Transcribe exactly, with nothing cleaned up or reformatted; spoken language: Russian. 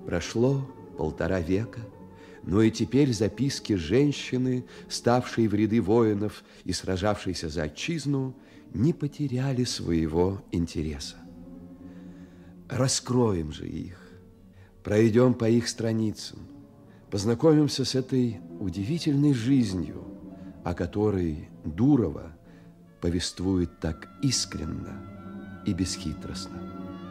Прошло полтора века, но и теперь записки женщины, ставшей в ряды воинов и сражавшейся за отчизну, не потеряли своего интереса. Раскроем же их, пройдем по их страницам, познакомимся с этой удивительной жизнью, о которой Дурова повествует так искренно и бесхитростно.